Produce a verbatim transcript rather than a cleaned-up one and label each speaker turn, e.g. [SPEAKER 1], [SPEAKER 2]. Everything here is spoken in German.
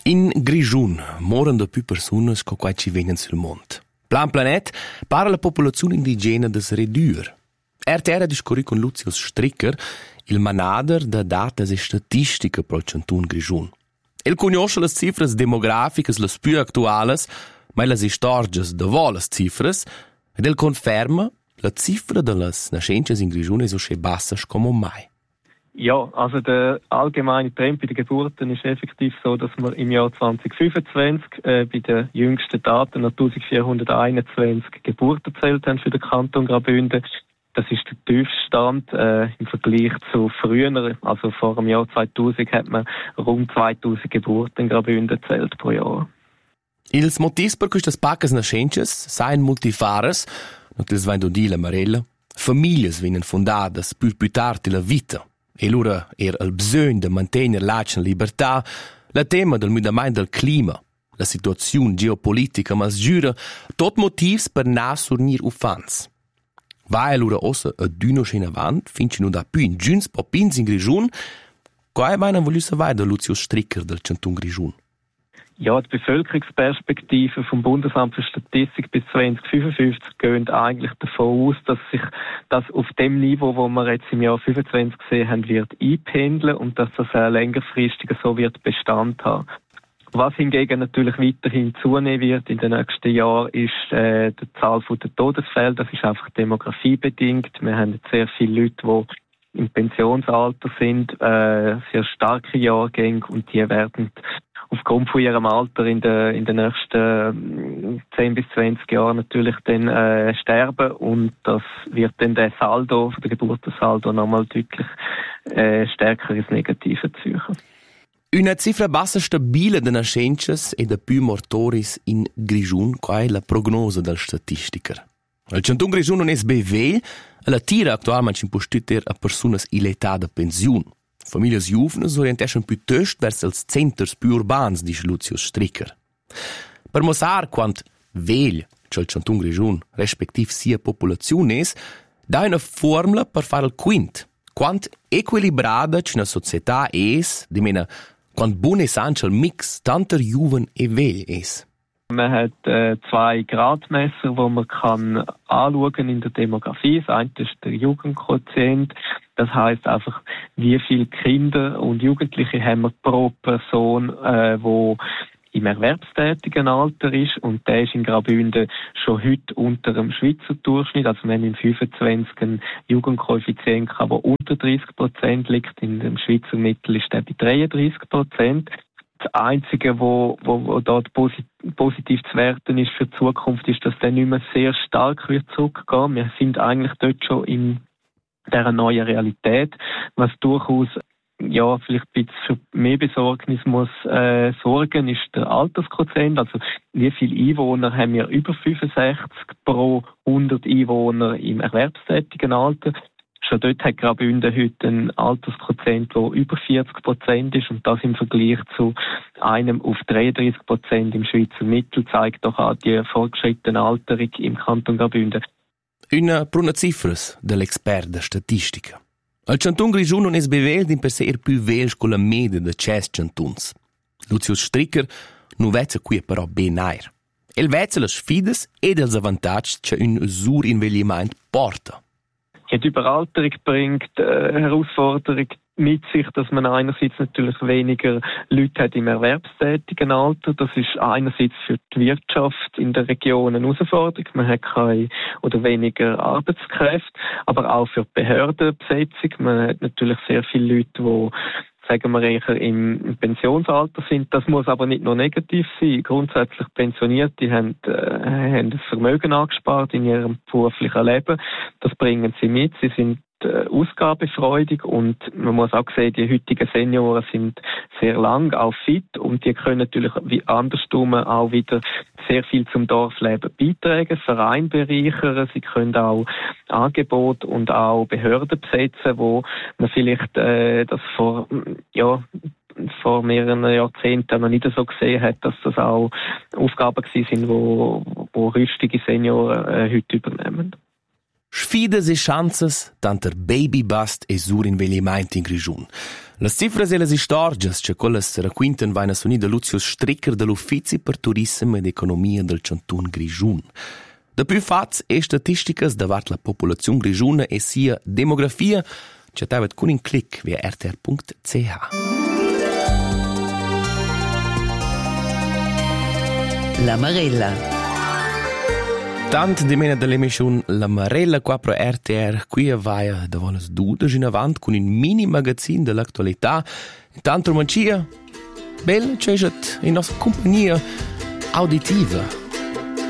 [SPEAKER 1] In Grigiun moren da più persone che qua ci vengono sul mondo. Plan Planet parla la popolazione indigena des redur. Er terra discorri con Lucius Stricker, il manager da data e statistica pro Cantun Grigiun. El conosce le cifras demograficas las più actuales, ma las istorges de volas cifras, ed el conferma la cifra de las nascences in Grigiun è so sche bassas como mai.
[SPEAKER 2] Ja, also der allgemeine Trend bei den Geburten ist effektiv so, dass wir im Jahr zwanzig fünfundzwanzig äh, bei den jüngsten Daten noch eintausendvierhunderteinundzwanzig Geburten gezählt haben für den Kanton Graubünden. Das ist der tiefste Stand äh, im Vergleich zu früher. Also vor dem Jahr zweitausend hat man rund zweitausend Geburten in Graubünden gezählt pro Jahr.
[SPEAKER 1] Ils motivs per quistas paccas nascences sain multifares, notils vain dodila marella, famiglie vienen fundadas pur più tardi la vita. E allora era il bisogno di mantenere l'accia in libertà, la tema del mudamento del clima, la situazione geopolitica, ma sgiura, tot motivs per nasurnir ufans. Vai allora ossa a d'uno scena avant, finci non da più in giuns popins in Grigiun, quai mai non voglio sapere da Lucius Stricker del Cantun Grigiun.
[SPEAKER 2] Ja, die Bevölkerungsperspektive vom Bundesamt für Statistik bis zwanzig fünfundfünfzig gehen eigentlich davon aus, dass sich das auf dem Niveau, wo wir jetzt im Jahr fünfundzwanzig gesehen haben, wird einpendeln und dass das äh, längerfristig so wird Bestand haben. Was hingegen natürlich weiterhin zunehmen wird in den nächsten Jahren, ist äh, die Zahl der Todesfälle. Das ist einfach demografiebedingt. Wir haben jetzt sehr viele Leute, die im Pensionsalter sind, äh, sehr starke Jahrgänge und die werden aufgrund von ihrem Alter in, de, in den nächsten zehn bis zwanzig Jahren natürlich dann äh, sterben und das wird dann der Saldo, der Geburtensaldo nochmal deutlich äh, stärker ins Negative ziehen.
[SPEAKER 1] Una cifra bassa stabile de nascences e de più mortoris in Grigiun, qua è la prognosa del statistiker. Il Cantun Grigiun non es bevegl, la tira actualmente ci impostiter a personas in l'età de pensiun. Famiglie giovani orienteschen piuttosto verso els centers più urbans, dice Lucius Stricker. Per mostrar quant vegl c'è il Cantun Grigiun, respektiv sia popolazione es, dà una formula per fare il quint. Quant equilibrada c'è una società es, di mena quant buone sanche il mix, tanter juven e vegl es.
[SPEAKER 2] Man hat äh, zwei Gradmesser, wo man kann anschauen in der Demografie. Das eine ist der Jugendquotient. Das heißt einfach, wie viele Kinder und Jugendliche haben wir pro Person, äh, wo im erwerbstätigen Alter ist. Und der ist in Graubünden schon heute unter dem Schweizer Durchschnitt. Also wir haben im fünfundzwanzig einen Jugendkoeffizient, der unter dreißig Prozent liegt. In dem Schweizer Mittel ist der bei dreiunddreißig Prozent. Das Einzige, wo, wo, wo dort posit- positiv zu werten ist für die Zukunft, ist, dass der nicht mehr sehr stark wird zurückgehen. Wir sind eigentlich dort schon in dieser neuen Realität, was durchaus ja vielleicht ein bisschen für mehr Besorgnis muss äh, sorgen, ist der Altersquotient. Also wie viele Einwohner haben wir über fünfundsechzig pro hundert Einwohner im erwerbstätigen Alter? Schon dort hat Graubünden heute einen Altersquotient, der über vierzig Prozent ist und das im Vergleich zu einem auf dreiunddreißig Prozent im Schweizer Mittel zeigt doch auch die fortgeschrittene Alterung im Kanton Graubünden.
[SPEAKER 1] Una pruna cifras dell'expert da statistica. Il Cantun Grigiun non es beveld in per se er più vels con la media de ces cantuns. Lucius Stricker nu vezza qui però ben air. El vezza le sfides ed els avantags che un sur invegliament porta.
[SPEAKER 2] Ja, die Überalterung bringt äh, Herausforderung mit sich, dass man einerseits natürlich weniger Leute hat im erwerbstätigen Alter. Das ist einerseits für die Wirtschaft in der Region eine Herausforderung. Man hat keine oder weniger Arbeitskräfte, aber auch für die Behördenbesetzung. Man hat natürlich sehr viele Leute, die sagen wir eher im Pensionsalter sind. Das muss aber nicht nur negativ sein. Grundsätzlich Pensionierte haben, äh, haben das Vermögen angespart in ihrem beruflichen Leben. Das bringen sie mit. Sie sind äh, ausgabefreudig und man muss auch sehen, die heutigen Senioren sind sehr lang, auch fit und die können natürlich wie andersrum auch wieder sehr viel zum Dorfleben beitragen, Verein bereichern. Sie können auch Angebote und auch Behörden besetzen, wo man vielleicht äh, das vor ja vor mehreren Jahrzehnten noch nicht so gesehen hat, dass das auch Aufgaben gewesen sind, wo, wo rüstige Senioren äh, heute übernehmen.
[SPEAKER 1] Sfides e chances tanter baby bust e sur invegliamento in Grigiun. Las cifras e las istorgias, che collas racquinten vaina soni de Lucius Stricker dell'Uffizi per Turismo ed Economia del Cantun Grigiun. Da più fats e statisticas davart la popolazione grigiuna e sia demografia, c'è tavet con un clic via r t r punct c h.
[SPEAKER 3] La Marella.
[SPEAKER 1] Tant di mena dell'emissione La Marella qua pro R T R, qui a vaia da volas dudas in avant con un mini magazin dell'attualità. Intanto mancia, bella c'è in nostra compagnia auditiva.